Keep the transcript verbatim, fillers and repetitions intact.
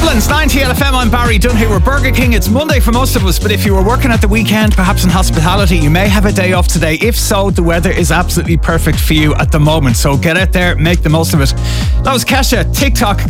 Dublin's ninety L F M, I'm Barry Dunn here with Burger King. It's Monday for most of us, but if you were working at the weekend, perhaps in hospitality, you may have a day off today. If so, the weather is absolutely perfect for you at the moment. So get out there, make the most of it. That was Kesha, TikTok.